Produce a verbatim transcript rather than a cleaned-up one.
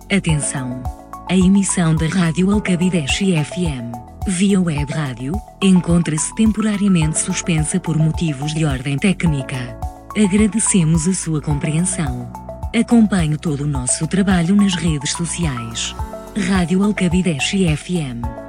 Atenção! A emissão da Rádio Alcabideche F M, via web rádio, encontra-se temporariamente suspensa por motivos de ordem técnica. Agradecemos a sua compreensão. Acompanhe todo o nosso trabalho nas redes sociais. Rádio Alcabideche F M.